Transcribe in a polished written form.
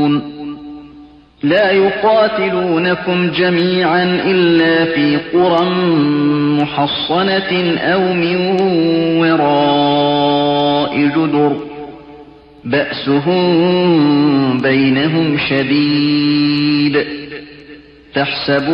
لا يقاتلونكم جميعا إلا في قرى محصنة أو من وراء جدر بأسهم بينهم شديد